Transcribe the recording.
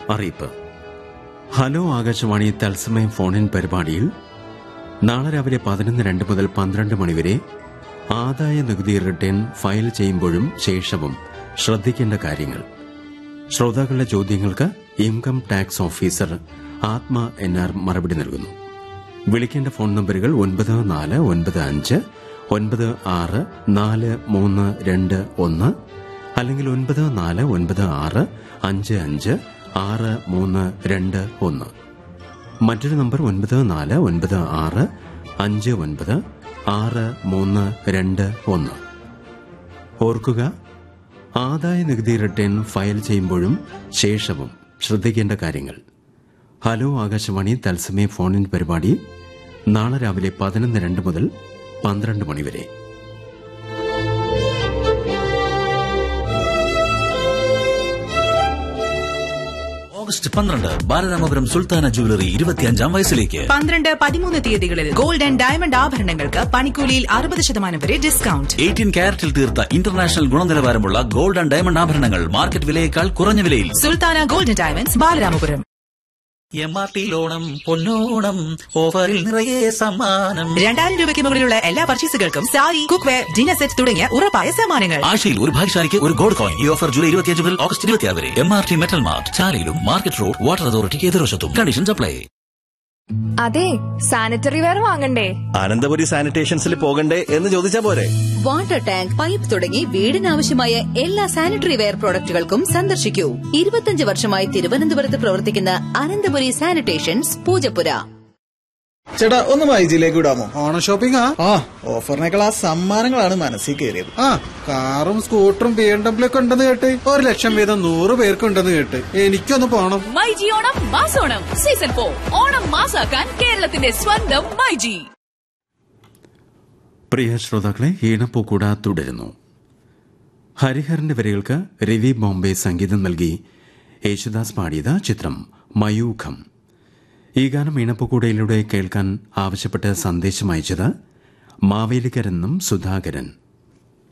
അറിയിപ്പ്. ഹലോ ആകാശവാണി തത്സമയം ഫോണിൻ പരിപാടിയിൽ നാളെ രാവിലെ 11:02 മുതൽ 12 മണിവരെ ആദായ നികുതി റിട്ടേൺ ഫയൽ ചെയ്യുമ്പോഴും ശേഷവും ശ്രദ്ധിക്കേണ്ട കാര്യങ്ങൾ. ശ്രോതാക്കളുടെ ചോദ്യങ്ങൾക്ക് ഇൻകം ടാക്സ് ഓഫീസർ ആത്മ NR മറുപടി നൽകുന്നു. വിളിക്കേണ്ട ഫോൺ നമ്പറുകൾ 9495964321 അല്ലെങ്കിൽ 9496556321. മറ്റൊരു നമ്പർ 9496596321. ഓർക്കുക, ആദായ നികുതി റിട്ടേൺ ഫയൽ ചെയ്യുമ്പോഴും ശേഷവും ശ്രദ്ധിക്കേണ്ട കാര്യങ്ങൾ. ഹലോ ആകാശവാണി തത്സമയ ഫോണിൻ പരിപാടി നാളെ രാവിലെ 11:02 മുതൽ 12 മണിവരെ. August 12 Balaramapuram Sultana jewellery 25ാം വയസ്സിലേക്ക്. 12, 13 തീയതികളിൽ ഗോൾഡ് ആൻഡ് ഡയമണ്ട് ആഭരണങ്ങൾക്ക് പണിക്കൂലിയിൽ 60% വരെ ഡിസ്കൗണ്ട്. 18 ക്യാരറ്റിൽ തീർത്ത ഇന്റർനാഷണൽ ഗുണനിലവാരമുള്ള ഗോൾഡ് ആൻഡ് ഡയമണ്ട് ആഭരണങ്ങൾ മാർക്കറ്റ് വിലയേക്കാൾ കുറഞ്ഞ വിലയിൽ. Sultana gold and diamonds, Balaramapuram. MRT Onam പൊന്നോണം, ഓഫറിൽ നിറയെ സമ്മാനം. 2000 രൂപയ്ക്ക് മുകളിലുള്ള എല്ലാ പർച്ചേസുകൾക്കും സാരി, കുക്ക്വെയർ, ഡിന്നർ സെറ്റ് തുടങ്ങിയ ഉറപ്പായ സമ്മാനങ്ങൾ. ആഴ്ചയിൽ ഒരു ഭാഗ്യശാലിക്ക് ഒരു ഗോൾഡ് കോയിൻ. ഈ ഓഫർ ജൂലൈ 25 മുതൽ ഓഗസ്റ്റ് 26 വരെ. MRT metal mart, ചാലയിലും market road, water അതോറിറ്റിക്ക് എതിർവശത്തും. Conditions apply. അതെ, സാനിറ്ററി വെയർ വാങ്ങണ്ടേ? അനന്തപുരി സാനിറ്റേഷൻസിൽ പോകണ്ടേ എന്ന് ചോദിച്ചാ പോരെ. വാട്ടർ ടാങ്ക്, പൈപ്പ് തുടങ്ങി വീടിനാവശ്യമായ എല്ലാ സാനിറ്ററി വെയർ പ്രോഡക്റ്റുകൾക്കും സന്ദർശിക്കൂ. 25 വർഷമായി തിരുവനന്തപുരത്ത് പ്രവർത്തിക്കുന്ന അനന്തപുരി സാനിറ്റേഷൻസ്, പൂജപ്പുര. ചേട്ടാ, ഒന്ന് മൈജിയിലേക്ക് വിടാമോ? ഓണം ഷോപ്പിംഗ്. ഓഫറിനേക്കാൾ ആ സമ്മാനങ്ങളാണ് മനസ്സിൽ കയറിയത്. കാറും സ്കൂട്ടറും BMW ഒക്കെ ഉണ്ടെന്ന് കേട്ട് 1,00,000 വീതം 100 പേർക്കുണ്ടെന്ന് കേട്ട് എനിക്കൊന്ന് പോണം. മൈജി ഓണം മാസോണം സീസൺ 4 ഓണം മാസാക്കാൻ കേരളത്തിന്റെ സ്വന്തം മൈജി. പ്രിയ ശ്രോതാക്കളെ, ഈണപ്പൂക്കൂട തുടരുന്നു. ഹരിഹരന്റെ വരികൾക്ക് രവി ബോംബെ സംഗീതം നൽകി യേശുദാസ് പാടിയത് ചിത്രം മയൂഖം. ഈ ഗാനം ഈണപ്പൂക്കൂടയിലൂടെ കേൾക്കാൻ ആവശ്യപ്പെട്ട് സന്ദേശം അയച്ചത് മാവേലിക്കരെന്നും സുധാകരൻ.